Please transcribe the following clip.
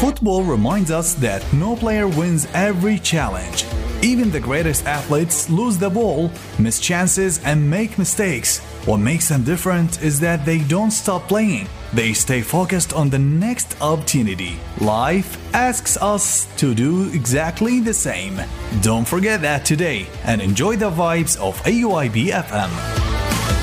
Football reminds us that no player wins every challenge. Even the greatest athletes lose the ball, miss chances, and make mistakes. What makes them different is that they don't stop playing. They stay focused on the next opportunity. Life asks us to do exactly the same. Don't forget that today and enjoy the vibes of AUIB FM.